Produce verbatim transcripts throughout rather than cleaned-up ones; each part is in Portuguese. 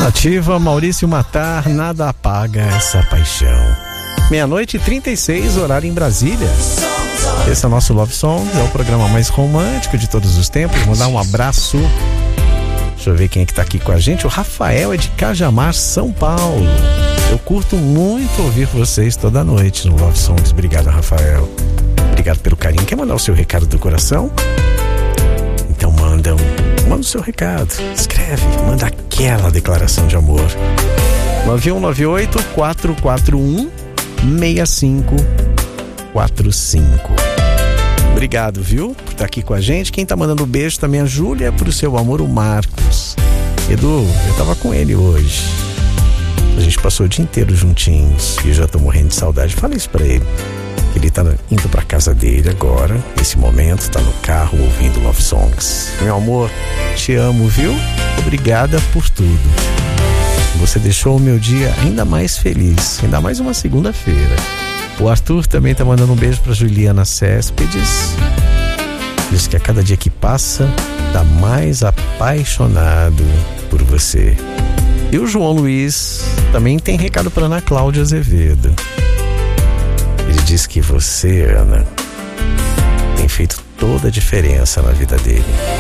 Ativa, Maurício Matar, nada apaga essa paixão. Meia-noite e trinta e seis, horário em Brasília. Esse é o nosso Love Songs, é o programa mais romântico de todos os tempos. Vou dar um abraço. Deixa eu ver quem é que tá aqui com a gente. O Rafael é de Cajamar, São Paulo. Eu curto muito ouvir vocês toda noite no Love Songs. Obrigado, Rafael. Obrigado pelo carinho. Quer mandar o seu recado do coração? Então manda um, manda o seu recado. Escreve, manda aquela declaração de amor. nove um nove oito, quatro quatro um, seis cinco quatro cinco. Obrigado, viu, por estar aqui com a gente. Quem tá mandando um beijo também é a Júlia, pro seu amor, o Marcos. Edu, eu tava com ele hoje. A gente passou o dia inteiro juntinhos e eu já tô morrendo de saudade. Fala isso pra ele. Ele tá indo pra casa dele agora, nesse momento, tá no carro ouvindo Love Songs. Meu amor, te amo, viu? Obrigada por tudo. Você deixou o meu dia ainda mais feliz, ainda mais uma segunda-feira. O Arthur também tá mandando um beijo pra Juliana Céspedes. Diz que a cada dia que passa, tá mais apaixonado por você. E o João Luiz também tem recado pra Ana Cláudia Azevedo. Ele diz que você, Ana, tem feito toda a diferença na vida dele.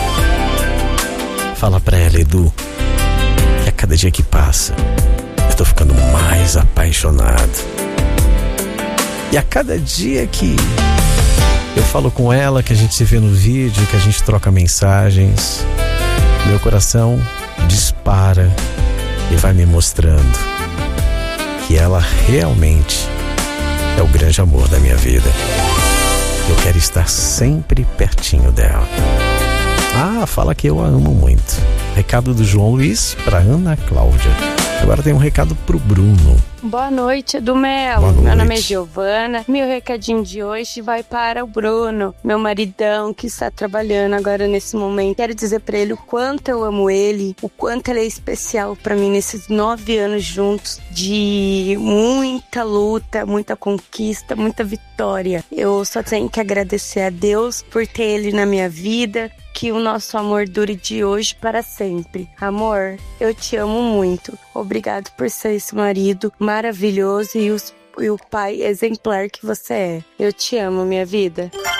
Fala pra ela, Edu, que a cada dia que passa, eu tô ficando mais apaixonado. E a cada dia que eu falo com ela, que a gente se vê no vídeo, que a gente troca mensagens, meu coração dispara e vai me mostrando que ela realmente é o grande amor da minha vida. Eu quero estar sempre pertinho dela. Ah, fala que eu a amo muito. Recado do João Luiz para Ana Cláudia. Agora tem um recado pro Bruno. Boa noite, Edu Melo. Boa noite. Meu nome é Giovana. Meu recadinho de hoje vai para o Bruno, meu maridão que está trabalhando agora nesse momento. Quero dizer para ele o quanto eu amo ele, o quanto ele é especial para mim nesses nove anos juntos de muita luta, muita conquista, muita vitória. Eu só tenho que agradecer a Deus por ter ele na minha vida. Que o nosso amor dure de hoje para sempre. Amor, eu te amo muito. Obrigado por ser esse marido maravilhoso e, os, e o pai exemplar que você é. Eu te amo, minha vida.